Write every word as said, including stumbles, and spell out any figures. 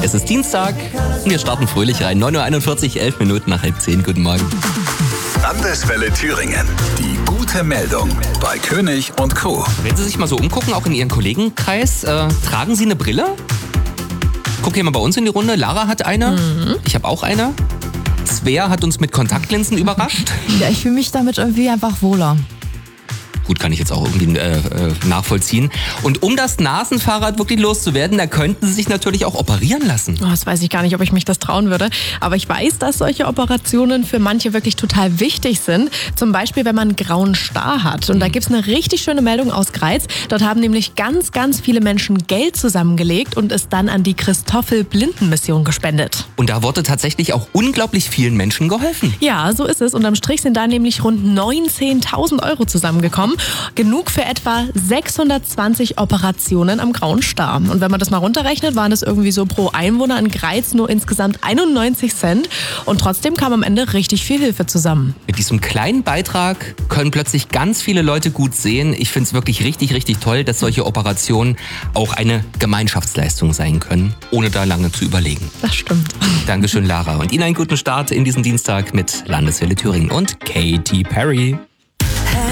Es ist Dienstag und wir starten fröhlich rein. neun Uhr einundvierzig, elf Minuten nach halb zehn. Guten Morgen. Landeswelle Thüringen. Die gute Meldung bei König und Co. Wenn Sie sich mal so umgucken, auch in Ihrem Kollegenkreis, äh, tragen Sie eine Brille? Guck hier mal bei uns in die Runde. Lara hat eine. Mhm. Ich habe auch eine. Svea hat uns mit Kontaktlinsen überrascht. Ja, ich fühle mich damit irgendwie einfach wohler. Gut, kann ich jetzt auch irgendwie äh, nachvollziehen. Und um das Nasenfahrrad wirklich loszuwerden, da könnten Sie sich natürlich auch operieren lassen. Oh, das weiß ich gar nicht, ob ich mich das trauen würde. Aber ich weiß, dass solche Operationen für manche wirklich total wichtig sind. Zum Beispiel, wenn man einen grauen Star hat. Und mhm. da gibt es eine richtig schöne Meldung aus Greiz. Dort haben nämlich ganz, ganz viele Menschen Geld zusammengelegt und es dann an die Christoffel-Blinden-Mission gespendet. Und da wurde tatsächlich auch unglaublich vielen Menschen geholfen. Ja, so ist es. Unterm Strich sind da nämlich rund neunzehntausend Euro zusammengekommen. Genug für etwa sechshundertzwanzig Operationen am grauen Star. Und wenn man das mal runterrechnet, waren das irgendwie so pro Einwohner in Greiz nur insgesamt einundneunzig Cent. Und trotzdem kam am Ende richtig viel Hilfe zusammen. Mit diesem kleinen Beitrag können plötzlich ganz viele Leute gut sehen. Ich finde es wirklich richtig, richtig toll, dass solche Operationen auch eine Gemeinschaftsleistung sein können, ohne da lange zu überlegen. Das stimmt. Dankeschön, Lara. Und Ihnen einen guten Start in diesen Dienstag mit Landeswelle Thüringen und Katy Perry.